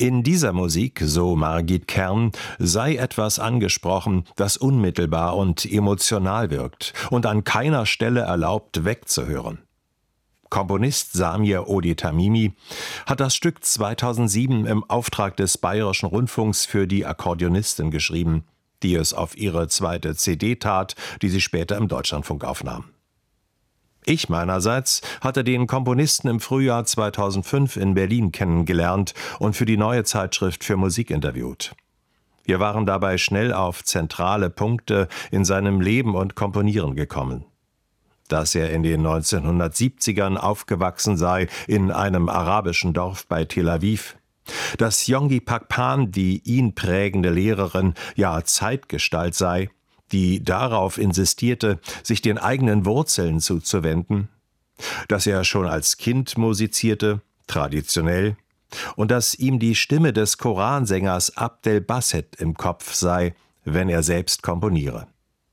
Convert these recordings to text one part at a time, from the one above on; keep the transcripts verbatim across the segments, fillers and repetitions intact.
In dieser Musik, so Margit Kern, sei etwas angesprochen, das unmittelbar und emotional wirkt und an keiner Stelle erlaubt, wegzuhören. Komponist Samir Odi-Tamimi hat das Stück zweitausendsieben im Auftrag des Bayerischen Rundfunks für die Akkordeonistin geschrieben, die es auf ihre zweite C D tat, die sie später im Deutschlandfunk aufnahm. Ich meinerseits hatte den Komponisten im Frühjahr zweitausendfünf in Berlin kennengelernt und für die Neue Zeitschrift für Musik interviewt. Wir waren dabei schnell auf zentrale Punkte in seinem Leben und Komponieren gekommen. Dass er in den neunzehnhundertsiebzigern aufgewachsen sei in einem arabischen Dorf bei Tel Aviv, dass Yonggi Pakpan die ihn prägende Lehrerin, ja Zeitgestalt sei, die darauf insistierte, sich den eigenen Wurzeln zuzuwenden, dass er schon als Kind musizierte, traditionell, und dass ihm die Stimme des Koransängers Abdel Basset im Kopf sei, wenn er selbst komponiere.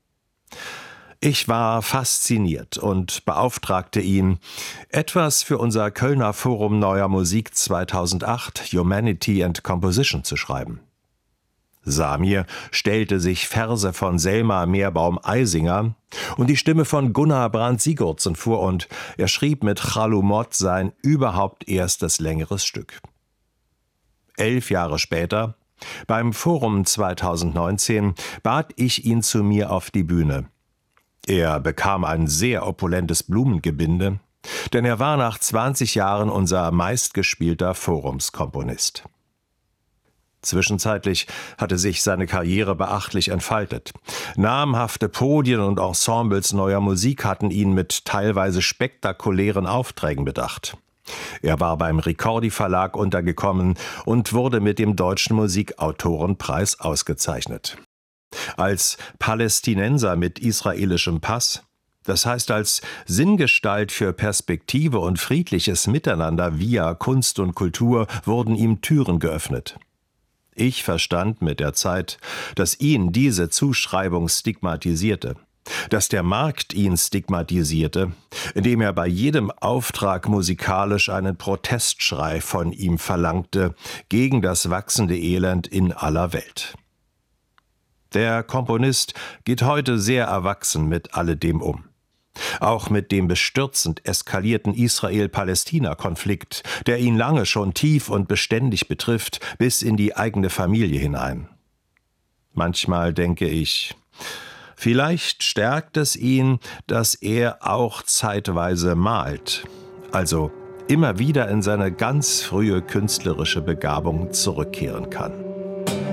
Ich war fasziniert und beauftragte ihn, etwas für unser Kölner Forum Neuer Musik zweitausendacht, Humanity and Composition, zu schreiben. Samir stellte sich Verse von Selma Meerbaum-Eisinger und die Stimme von Gunnar Brandt-Sigurdsson vor und er schrieb mit Chalumot sein überhaupt erstes längeres Stück. Elf Jahre später, beim Forum zweitausendneunzehn, bat ich ihn zu mir auf die Bühne. Er bekam ein sehr opulentes Blumengebinde, denn er war nach zwanzig Jahren unser meistgespielter Forumskomponist. Zwischenzeitlich hatte sich seine Karriere beachtlich entfaltet. Namhafte Podien und Ensembles Neuer Musik hatten ihn mit teilweise spektakulären Aufträgen bedacht. Er war beim Ricordi Verlag untergekommen und wurde mit dem Deutschen Musikautorenpreis ausgezeichnet. Als Palästinenser mit israelischem Pass, das heißt als Sinngestalt für Perspektive und friedliches Miteinander via Kunst und Kultur, wurden ihm Türen geöffnet. Ich verstand mit der Zeit, dass ihn diese Zuschreibung stigmatisierte, dass der Markt ihn stigmatisierte, indem er bei jedem Auftrag musikalisch einen Protestschrei von ihm verlangte gegen das wachsende Elend in aller Welt. Der Komponist geht heute sehr erwachsen mit alledem um. Auch mit dem bestürzend eskalierten Israel-Palästina-Konflikt, der ihn lange schon tief und beständig betrifft, bis in die eigene Familie hinein. Manchmal denke ich, vielleicht stärkt es ihn, dass er auch zeitweise malt, also immer wieder in seine ganz frühe künstlerische Begabung zurückkehren kann.